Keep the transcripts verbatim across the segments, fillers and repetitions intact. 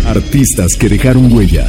Artistas que dejaron huella.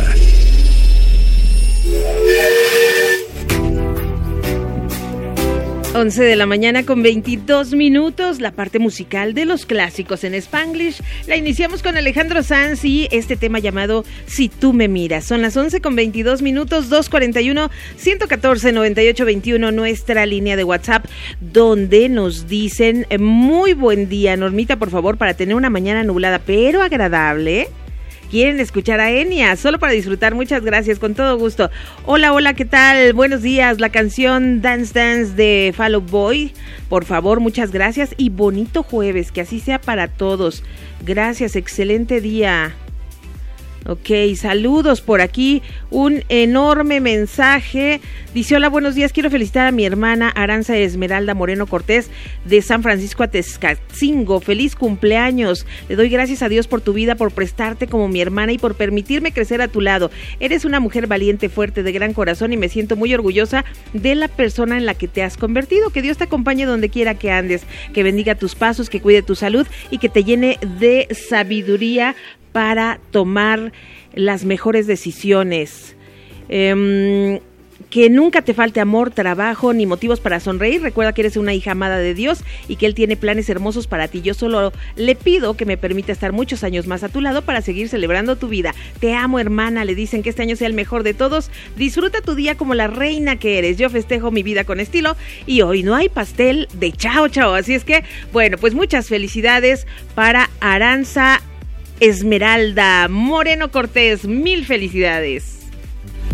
once de la mañana con veintidós minutos, la parte musical de los clásicos en Spanglish. La iniciamos con Alejandro Sanz y este tema llamado Si tú me miras. Son las once con veintidós minutos, dos cuarenta y uno, ciento catorce, noventa y ocho veintiuno, nuestra línea de WhatsApp, donde nos dicen muy buen día, Normita, por favor, para tener una mañana nublada pero agradable. Quieren escuchar a Enya, solo para disfrutar. Muchas gracias, con todo gusto. Hola, hola, ¿qué tal? Buenos días. La canción Dance Dance de Fall Out Boy, por favor, muchas gracias. Y bonito jueves, que así sea para todos. Gracias, excelente día. Ok, saludos por aquí, un enorme mensaje, dice: hola, buenos días, quiero felicitar a mi hermana Aranza Esmeralda Moreno Cortés de San Francisco Atezcatzingo, feliz cumpleaños, le doy gracias a Dios por tu vida, por prestarte como mi hermana y por permitirme crecer a tu lado, eres una mujer valiente, fuerte, de gran corazón y me siento muy orgullosa de la persona en la que te has convertido, que Dios te acompañe donde quiera que andes, que bendiga tus pasos, que cuide tu salud y que te llene de sabiduría para tomar las mejores decisiones. Eh, que nunca te falte amor, trabajo, ni motivos para sonreír. Recuerda que eres una hija amada de Dios y que Él tiene planes hermosos para ti. Yo solo le pido que me permita estar muchos años más a tu lado para seguir celebrando tu vida. Te amo, hermana. Le dicen que este año sea el mejor de todos. Disfruta tu día como la reina que eres. Yo festejo mi vida con estilo y hoy no hay pastel de chao, chao. Así es que, bueno, pues muchas felicidades para Aranza Esmeralda Moreno Cortés, mil felicidades.